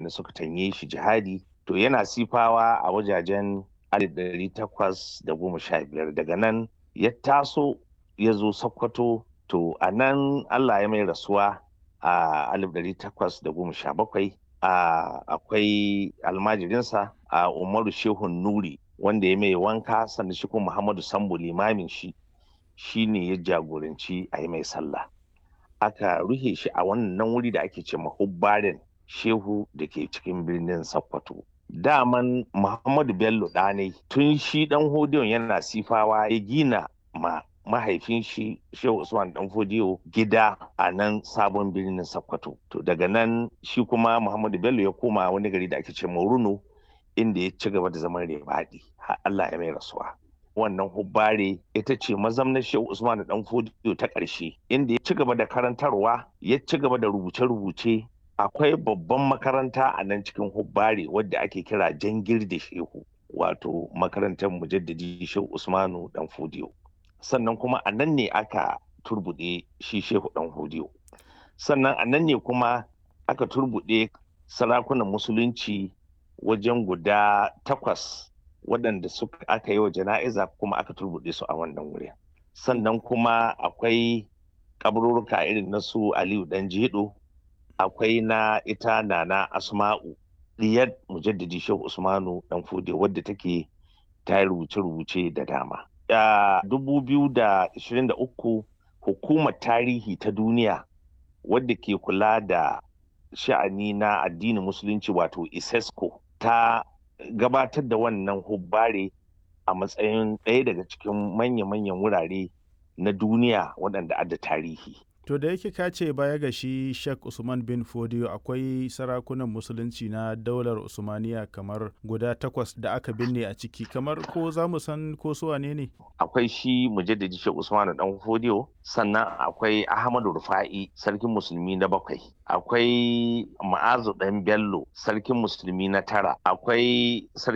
waɗanda suka tanye shi jihadi, to yana sifawa a wajajen 1815. Daga nan ya taso ya zo Sokoto, to a nan Allah ya mai rasuwa a 1817. Akwai almajirinsa a Umaru Shehun Nuri wanda ya mai wanka, sannan shi kuma Muhammadu Sambo limamin shi ne ya jagoranci a yi mai sallah. Aka ruhe shi a wannan wuri da ake ce mahubbarin Shehu da ke cikin birnin Sokoto. Daman Muhammadu Bello ɗanai tun shi ɗan Hodiyon yana sifawa ya gina mahaifin shi Shehu Usman Dan Fodiyo gida a nan sabon birnin Sokoto. To daga nan shi kuma Muhammadu Bello ya koma wani gari da ake ce Runo, inda ya ci gaba da zaman rebaɗi har Allah ya mai rasuwa. Wannan hubbare ita ce mazamnar Shehu Usman Dan Fodiyo ta ƙarshe, inda ya ci gaba da karantarwa, ya ci gaba da rubuce-rubuce. Akwai babban makaranta a nan cikin hubbare wadda ake kira Jangirde Shehu, wato makarantar mujaddidi Shehu Usmanu Dan Fodiyo. Sannan kuma a nan ne aka turbuɗe shi Shehu Dan Fodiyo. Sannan a nan ne kuma aka turbuɗe sarakunan musulunci wajen guda 8 waɗanda aka yi wa jana'iza, kuma aka turbuɗe su a wannan wuri. Sannan kuma akwai kaburruka irin na su Aliyu Dan Jedo, akwai na ita Nana Asma'u diyar mujaddidi Shehu Usmanu Dan Fodiyo, wadda take ta rubuce-rubuce da dama. 2023 hukumar tarihi ta duniya wadda ke kula da sha'ani na addinin musulunci wato ISESCO ta gabatar da wannan hubbare a matsayin ɗaya daga cikin manya-manyan wurare na duniya waɗanda adda tarihi. To da yake ka ce baya ga shi Sheikh Usman bin Fodiyo akwai sarakunan musulunci na daular Usmaniya kamar guda 8 da aka binne a ciki, kamar ko za mu san ko su wane ne? Akwai shi mujaddidi Sheikh Usman Dan Fodiyo, sannan akwai Ahmadu Rufa'i sarkin musulmi na 7, akwai Ma'azu Dan Bello sarkin musulmi na 9, akwai